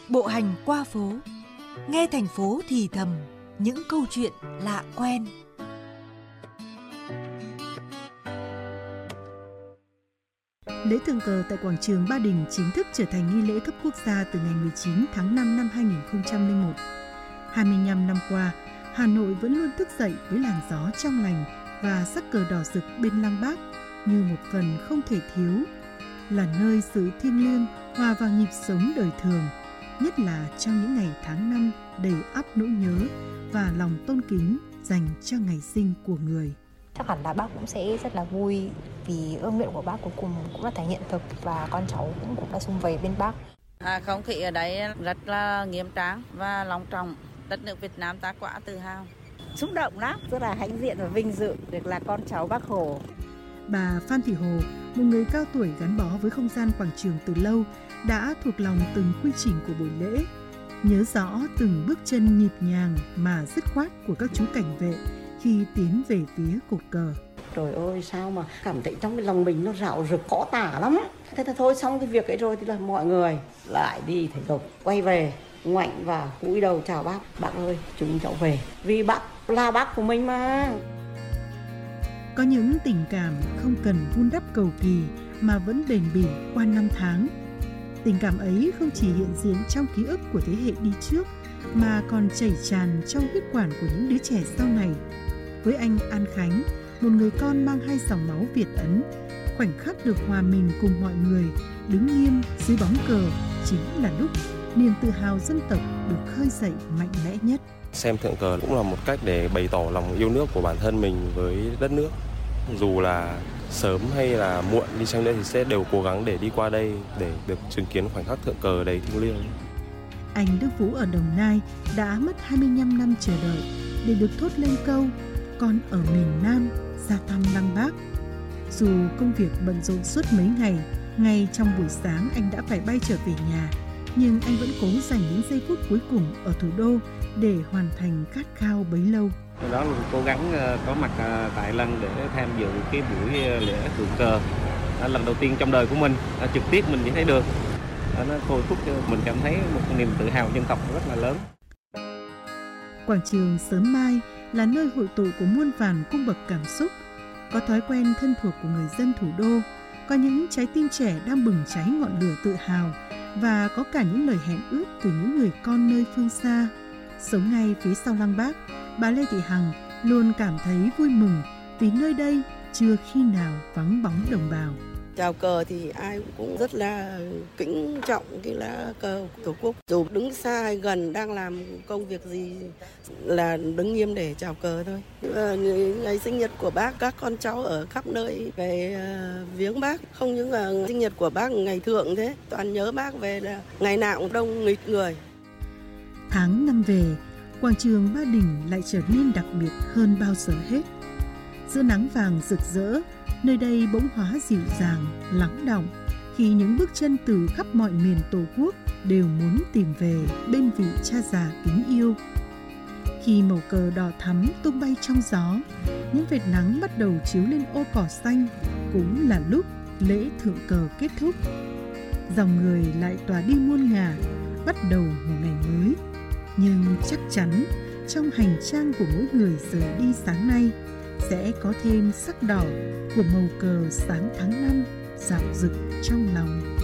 bộ hành qua phố, nghe thành phố thì thầm những câu chuyện lạ quen. Lễ thượng cờ tại quảng trường Ba Đình chính thức trở thành nghi lễ cấp quốc gia từ ngày 19 tháng 5 năm 2001. 25 năm qua, Hà Nội vẫn luôn thức dậy với làn gió trong lành và sắc cờ đỏ rực bên Lăng Bác như một phần không thể thiếu, là nơi sự thiêng liêng hòa vào nhịp sống đời thường, nhất là trong những ngày tháng năm đầy ắp nỗi nhớ và lòng tôn kính dành cho ngày sinh của người. Chắc hẳn là bác cũng sẽ rất là vui vì ước nguyện của bác cuối cùng cũng là thành hiện thực và con cháu cũng đã sum vầy bên bác. Không khí ở đây rất là nghiêm trang và long trọng. Đất nước Việt Nam ta quá tự hào. Xúc động lắm, rất là hãnh diện và vinh dự được là con cháu Bác Hồ. Bà Phan Thị Hồ, một người cao tuổi gắn bó với không gian quảng trường từ lâu, đã thuộc lòng từng quy trình của buổi lễ, nhớ rõ từng bước chân nhịp nhàng mà dứt khoát của các chú cảnh vệ khi tiến về phía cột cờ. Trời ơi, sao mà cảm thấy trong cái lòng mình nó rạo rực khó tả lắm. Thế thôi, xong cái việc ấy rồi thì là mọi người lại đi thể dục, quay về ngoảnh và cúi đầu chào bác. Bác ơi, chúng cháu về vì bác là bác của mình mà. Có những tình cảm không cần vun đắp cầu kỳ mà vẫn bền bỉ qua năm tháng. Tình cảm ấy không chỉ hiện diện trong ký ức của thế hệ đi trước mà còn chảy tràn trong huyết quản của những đứa trẻ sau này. Với anh An Khánh, một người con mang hai dòng máu Việt Ấn, khoảnh khắc được hòa mình cùng mọi người, đứng nghiêm dưới bóng cờ chính là lúc niềm tự hào dân tộc được khơi dậy mạnh mẽ nhất. Xem thượng cờ cũng là một cách để bày tỏ lòng yêu nước của bản thân mình với đất nước. Dù là sớm hay là muộn đi chăng nữa thì sẽ đều cố gắng để đi qua đây để được chứng kiến khoảnh khắc thượng cờ đầy thiêng liêng. Anh Đức Vũ ở Đồng Nai đã mất 25 năm chờ đợi để được thốt lên câu "Con ở miền Nam ra thăm Lăng Bác". Dù công việc bận rộn suốt mấy ngày, ngay trong buổi sáng anh đã phải bay trở về nhà, nhưng anh vẫn cố dành những giây phút cuối cùng ở thủ đô để hoàn thành khát khao bấy lâu. Đó là cố gắng có mặt tại Lăng để tham dự cái buổi lễ thượng cờ. Lần đầu tiên trong đời của mình trực tiếp mình chỉ thấy được. Nó thôi thúc cho mình cảm thấy một niềm tự hào dân tộc rất là lớn. Quảng trường Sớm Mai là nơi hội tụ của muôn vàn cung bậc cảm xúc, có thói quen thân thuộc của người dân thủ đô, có những trái tim trẻ đang bừng cháy ngọn lửa tự hào và có cả những lời hẹn ước từ những người con nơi phương xa. Sống ngay phía sau Lăng Bác, bà Lê Thị Hằng luôn cảm thấy vui mừng vì nơi đây chưa khi nào vắng bóng đồng bào. Chào cờ thì ai cũng rất là kính trọng cái lá cờ của Tổ quốc. Dù đứng xa hay gần, đang làm công việc gì là đứng nghiêm để chào cờ thôi. Ngày sinh nhật của bác, các con cháu ở khắp nơi về viếng bác. Không những là sinh nhật của bác ngày thượng thế, toàn nhớ bác về là ngày nào cũng đông nghịt người. Tháng năm về, quảng trường Ba Đình lại trở nên đặc biệt hơn bao giờ hết. Giữa nắng vàng rực rỡ, nơi đây bỗng hóa dịu dàng, lắng đọng khi những bước chân từ khắp mọi miền Tổ quốc đều muốn tìm về bên vị cha già kính yêu. Khi màu cờ đỏ thắm tung bay trong gió, những vệt nắng bắt đầu chiếu lên ô cỏ xanh, cũng là lúc lễ thượng cờ kết thúc. Dòng người lại tỏa đi muôn ngả, bắt đầu một ngày mới. Nhưng chắc chắn trong hành trang của mỗi người rời đi sáng nay sẽ có thêm sắc đỏ của màu cờ sáng tháng 5 rạo rực trong lòng.